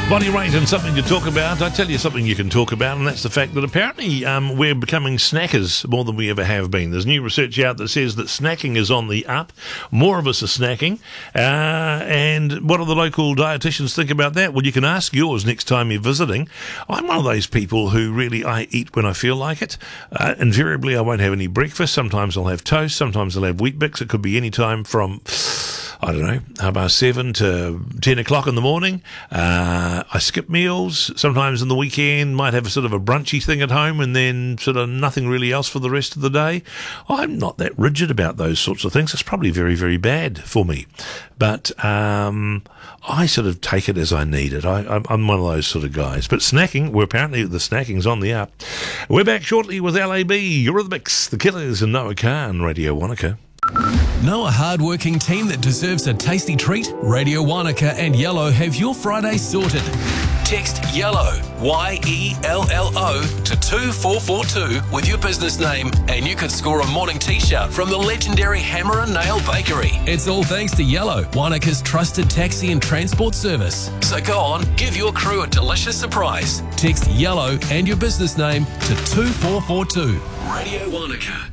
Body weight and something to talk about. I tell you something you can talk about, and that's the fact that apparently we're becoming snackers more than we ever have been. There's new research out that says that snacking is on the up. More of us are snacking. And what do the local dietitians think about that? Well, you can ask yours next time you're visiting. I'm one of those people who really, I eat when I feel like it. Invariably, I won't have any breakfast. Sometimes I'll have toast. Sometimes I'll have Weet-Bix. It could be any time from, I don't know, 7:30 to 10 o'clock in the morning. I skip meals. Sometimes in the weekend, might have a sort of a brunchy thing at home and then sort of nothing really else for the rest of the day. I'm not that rigid about those sorts of things. It's probably very, very bad for me. But I sort of take it as I need it. I'm one of those sort of guys. But snacking, well, apparently the snacking's on the up. We're back shortly with LAB, Eurythmics, The Killers and Noah Khan, Radio Wanaka. Know a hard-working team that deserves a tasty treat? Radio Wanaka and Yellow have your Friday sorted. Text YELLOW, YELLO, to 24442 with your business name and you could score a morning t-shirt from the legendary Hammer and Nail Bakery. It's all thanks to Yellow, Wanaka's trusted taxi and transport service. So go on, give your crew a delicious surprise. Text YELLOW and your business name to 2442. Radio Wanaka.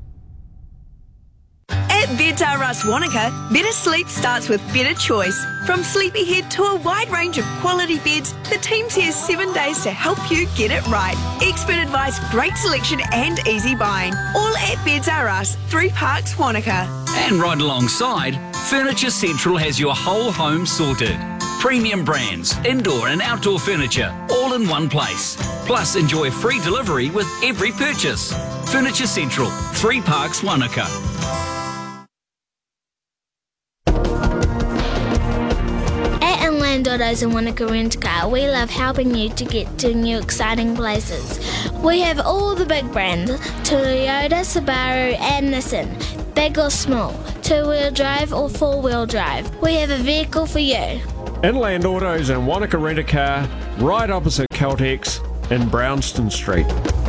At Beds R Us Wanaka, better sleep starts with better choice. From Sleepyhead to a wide range of quality beds, the team's here 7 days to help you get it right. Expert advice, great selection and easy buying. All at Beds R Us, 3 Parks, Wanaka. And right alongside, Furniture Central has your whole home sorted. Premium brands, indoor and outdoor furniture, all in one place. Plus, enjoy free delivery with every purchase. Furniture Central, 3 Parks, Wanaka. Autos and Wanaka Rent Car, we love helping you to get to new exciting places. We have all the big brands, Toyota, Subaru and Nissan, big or small, 2-wheel drive or 4-wheel drive. We have a vehicle for you. Inland Autos and Wanaka Rent a Car, right opposite Caltex in Brownston Street.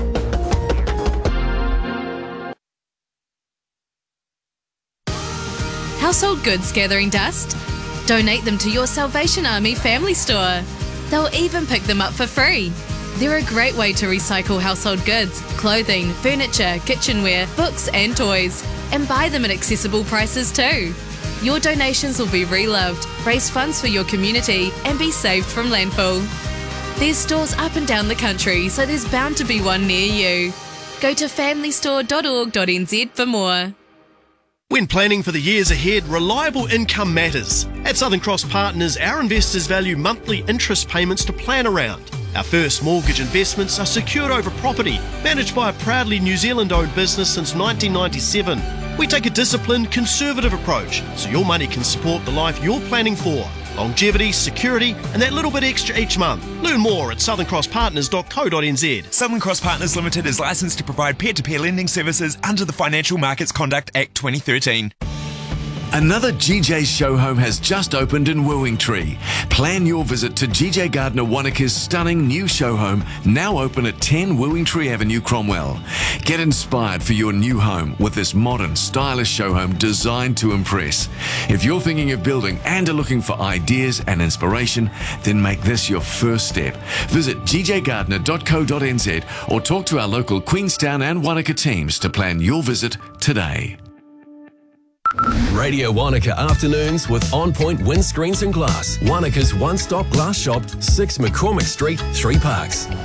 Household goods gathering dust? Donate them to your Salvation Army family store. They'll even pick them up for free. They're a great way to recycle household goods, clothing, furniture, kitchenware, books and toys, and buy them at accessible prices too. Your donations will be reloved, raise funds for your community, and be saved from landfill. There's stores up and down the country, so there's bound to be one near you. Go to familystore.org.nz for more. When planning for the years ahead, reliable income matters. At Southern Cross Partners, our investors value monthly interest payments to plan around. Our first mortgage investments are secured over property, managed by a proudly New Zealand-owned business since 1997. We take a disciplined, conservative approach, so your money can support the life you're planning for. Longevity, security, and that little bit extra each month. Learn more at southerncrosspartners.co.nz. Southern Cross Partners Limited is licensed to provide peer-to-peer lending services under the Financial Markets Conduct Act 2013. Another GJ's show home has just opened in Wooingtree. Plan your visit to GJ Gardner Wanaka's stunning new show home, now open at 10 Wooingtree Avenue, Cromwell. Get inspired for your new home with this modern, stylish show home designed to impress. If you're thinking of building and are looking for ideas and inspiration, then make this your first step. Visit gjgardner.co.nz or talk to our local Queenstown and Wanaka teams to plan your visit today. Radio Wanaka Afternoons with On Point Windscreens and Glass. Wanaka's one-stop glass shop, 6 McCormick Street, 3 Parks.